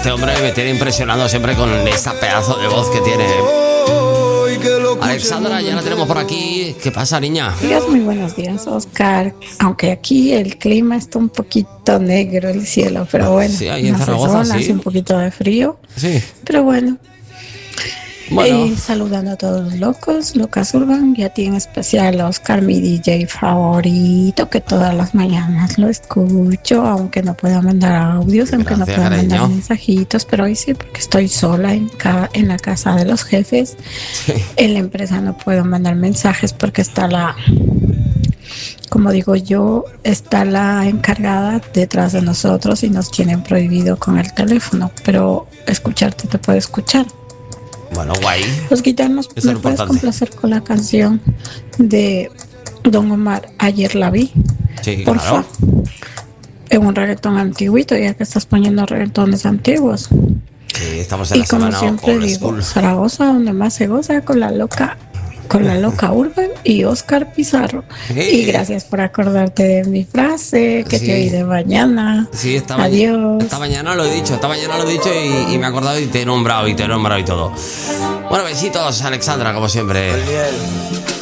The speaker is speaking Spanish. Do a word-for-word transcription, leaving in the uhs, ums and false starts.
este hombre me tiene impresionado siempre con esta pedazo de voz que tiene. Alexandra, ya la tenemos por aquí. ¿Qué pasa, niña? Días, muy buenos días, Oscar. Aunque aquí el clima está un poquito negro, el cielo, pero bueno, sí, ahí en no hace Zaragoza, sol, sí. hace un poquito de frío, Sí. pero bueno. Bueno. Y saludando a todos los locos, Lucas Urban, y a ti en especial, Oscar, mi D J favorito, que todas las mañanas lo escucho, aunque no pueda mandar audios, aunque Gracias, no pueda cariño. mandar mensajitos, pero hoy sí, porque estoy sola en, ca- en la casa de los jefes. Sí. En la empresa no puedo mandar mensajes porque está la, como digo yo, está la encargada detrás de nosotros y nos tienen prohibido con el teléfono, pero escucharte te puedo escuchar. Bueno, guay. Los guitarros, Eso ¿me es puedes importante. complacer con la canción de Don Omar, Ayer la vi? Sí, Porfa. claro. En un reggaetón antiguito, ya que estás poniendo reggaetones antiguos. Sí, estamos en Y la como semana siempre old digo, school. Zaragoza, donde más se goza, con la loca, con la loca Urban y Oscar Pizarro. Sí. Y gracias por acordarte de mi frase, que Sí. te oí de mañana. Sí, esta, ma- Adiós. esta mañana lo he dicho, esta mañana lo he dicho y, y me he acordado y te he nombrado y te he nombrado y todo. Bueno, besitos, Alexandra, como siempre. Miel.